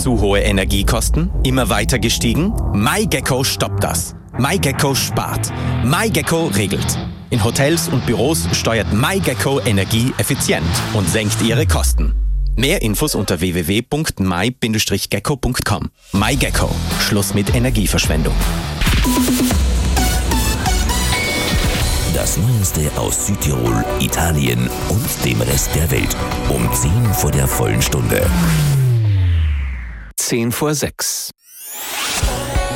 Zu hohe Energiekosten? Immer weiter gestiegen? MyGecko stoppt das. MyGecko spart. MyGecko regelt. In Hotels und Büros steuert MyGecko Energie effizient und senkt ihre Kosten. Mehr Infos unter www.my-gecko.com. MyGecko. Schluss mit Energieverschwendung. Das Neueste aus Südtirol, Italien und dem Rest der Welt. Um 10 vor der vollen Stunde. 10 vor 6.